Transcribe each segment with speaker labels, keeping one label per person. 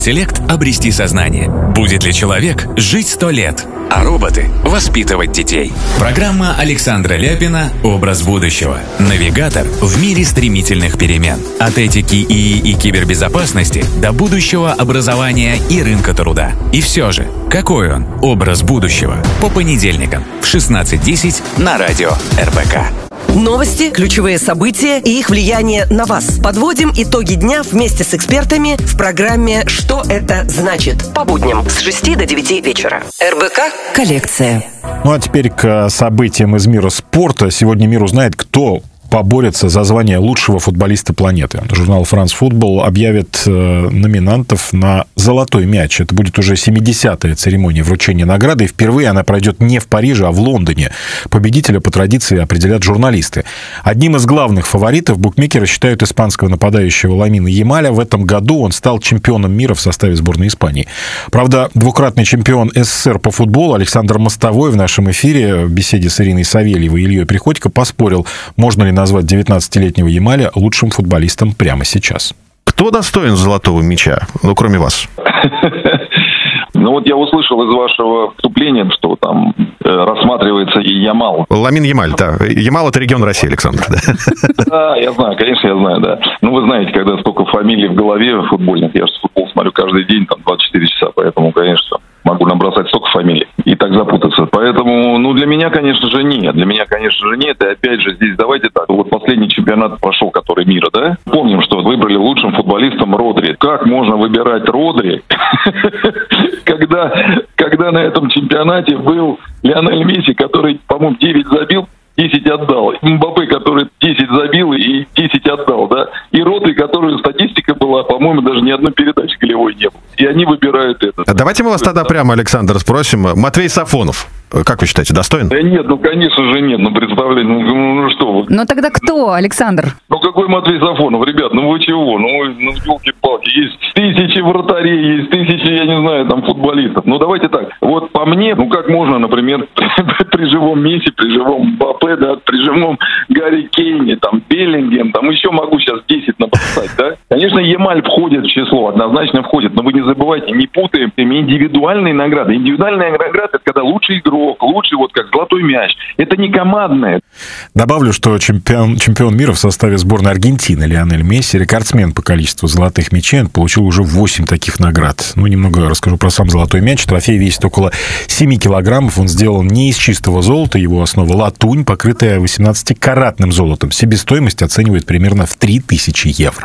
Speaker 1: Интеллект обрести сознание. Будет ли человек жить 100 лет, а роботы воспитывать детей? Программа Александра Ляпина «Образ будущего». Навигатор в мире стремительных перемен. От этики ИИ и кибербезопасности до будущего образования и рынка труда. И все же, какой он, образ будущего? По понедельникам в 16:10 на радио РБК.
Speaker 2: Новости, ключевые события и их влияние на вас. Подводим итоги дня вместе с экспертами в программе «Что это значит?» По будням с 6 до 9 вечера. РБК «Коллекция».
Speaker 3: Ну а теперь к событиям из мира спорта. Сегодня мир узнает, кто поборется за звание лучшего футболиста планеты. Журнал «France Football» объявит номинантов на «Золотой мяч». Это будет уже 70-я церемония вручения награды, и впервые она пройдет не в Париже, а в Лондоне. Победителя по традиции определят журналисты. Одним из главных фаворитов букмекеры считают испанского нападающего Ламина Ямаля. В этом году он стал чемпионом мира в составе сборной Испании. Правда, двукратный чемпион СССР по футболу Александр Мостовой в нашем эфире в беседе с Ириной Савельевой и Ильей Приходько поспорил, можно ли назвать 19-летнего Ямаля лучшим футболистом прямо сейчас.
Speaker 4: Кто достоин золотого мяча, ну, кроме вас?
Speaker 5: Ну вот я услышал из вашего вступления, что там рассматривается и Ямал.
Speaker 4: Ламин Ямаль, да. Ямал — это регион России, Александр.
Speaker 5: Да, я знаю, конечно, я знаю, да. Ну, вы знаете, когда столько фамилий в голове футбольных, я же футбол смотрю каждый день, там, 24 часа, поэтому, конечно, могу набросать столько фамилий и так запутаться. Поэтому, ну, для меня, конечно же, нет. Для меня, конечно же, нет. И опять же, здесь давайте так. Вот последний чемпионат прошел, который мира, да? Помним, что выбрали лучшим футболистом Родри. Как можно выбирать Родри, когда на этом чемпионате был Лионель Месси, который, по-моему, 9 забил, 10 отдал. Мбаппе, который 10 забил и 10 отдал, да. И Родри, которую статистика была, по-моему, даже ни одной передачи голевой не было. И они выбирают это.
Speaker 4: Давайте мы вас тогда прямо, Александр, спросим. Матвей Сафонов, как вы считаете, достоин?
Speaker 5: Да нет, ну, конечно же, нет. Ну, представляете, ну что вы.
Speaker 6: Но тогда кто, Александр?
Speaker 5: Ну, какой Матвей Сафонов? Ребят, ну вы чего? Ну, елки-палки. Есть тысячи вратарей, есть тысячи, я не знаю, там, футболистов. Ну, давайте так. Вот по мне, ну, как можно, например, при живом Месси, при живом Мбаппе, да, при живом Гарри Кейне, там, Беллингем, там, еще могу сейчас 10 набросать, да? Конечно, Ямаль входит в число, однозначно входит, но вы не забывайте, не путаем индивидуальные награды. Индивидуальная награда — это когда лучший игрок, лучший, вот как золотой мяч. Это не командное.
Speaker 3: Добавлю, что чемпион мира в составе сборной Аргентины Лионель Месси, рекордсмен по количеству золотых мячей, он получил уже 8 таких наград. Ну, немного расскажу про сам золотой мяч. Трофей весит около 7 килограммов. Он сделан не из чистого золота, его основа латунь, покрытая 18-каратным золотом. Себестоимость оценивает примерно в 3000 евро.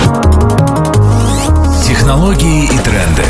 Speaker 1: Технологии и тренды.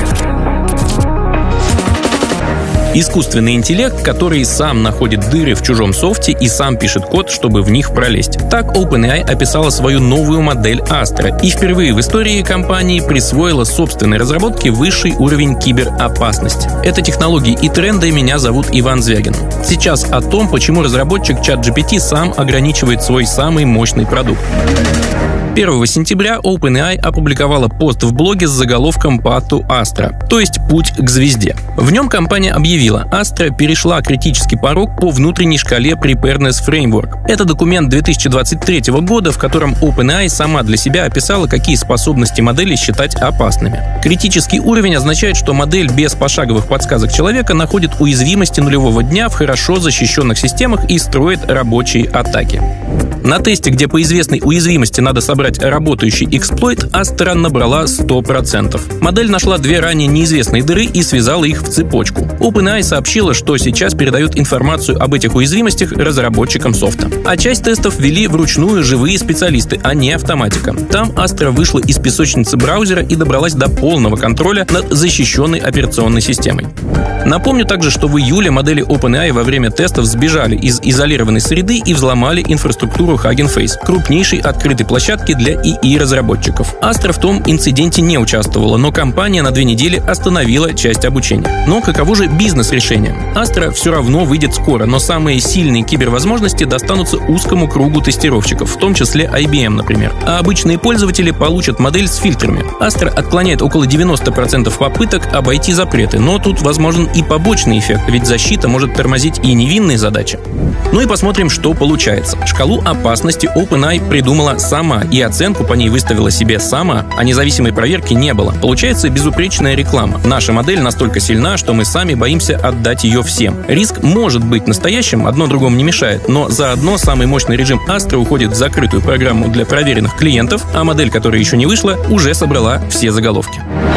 Speaker 7: Искусственный интеллект, который сам находит дыры в чужом софте и сам пишет код, чтобы в них пролезть. Так OpenAI описала свою новую модель Astra и впервые в истории компании присвоила собственной разработке высший уровень киберопасности. Это технологии и тренды. Меня зовут Иван Звягин. Сейчас о том, почему разработчик ChatGPT сам ограничивает свой самый мощный продукт. 1 сентября OpenAI опубликовала пост в блоге с заголовком «Path to Astra», то есть «Путь к звезде». В нем компания объявила, Astra перешла критический порог по внутренней шкале Preparedness Framework. Это документ 2023 года, в котором OpenAI сама для себя описала, какие способности модели считать опасными. Критический уровень означает, что модель без пошаговых подсказок человека находит уязвимости нулевого дня в хорошо защищенных системах и строит рабочие атаки. На тесте, где по известной уязвимости надо собрать работающий эксплойт, Astra набрала 100%. Модель нашла 2 ранее неизвестные дыры и связала их в цепочку. OpenAI сообщила, что сейчас передает информацию об этих уязвимостях разработчикам софта. А часть тестов вели вручную живые специалисты, а не автоматика. Там Astra вышла из песочницы браузера и добралась до полного контроля над защищенной операционной системой. Напомню также, что в июле модели OpenAI во время тестов сбежали из изолированной среды и взломали инфраструктуру Hugging Face, крупнейшей открытой площадки для ИИ-разработчиков. Astra в том инциденте не участвовала, но компания на 2 недели остановила часть обучения. Но каково же бизнес-решение? Astra все равно выйдет скоро, но самые сильные кибервозможности достанутся узкому кругу тестировщиков, в том числе IBM, например. А обычные пользователи получат модель с фильтрами. Astra отклоняет около 90% попыток обойти запреты, но тут возможен и побочный эффект, ведь защита может тормозить и невинные задачи. Ну и посмотрим, что получается. Шкалу опасности безопасности OpenAI придумала сама, и оценку по ней выставила себе сама, а независимой проверки не было. Получается безупречная реклама. Наша модель настолько сильна, что мы сами боимся отдать ее всем. Риск может быть настоящим, одно другому не мешает, но заодно самый мощный режим Astra уходит в закрытую программу для проверенных клиентов, а модель, которая еще не вышла, уже собрала все заголовки.